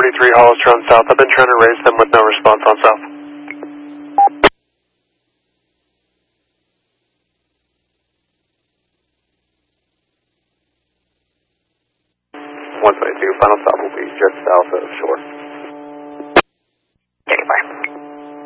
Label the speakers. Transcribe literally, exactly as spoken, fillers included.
Speaker 1: forty-three Hollister on south. I've been trying to raise them with no response on south.
Speaker 2: one twenty-two, final stop will be just south of shore.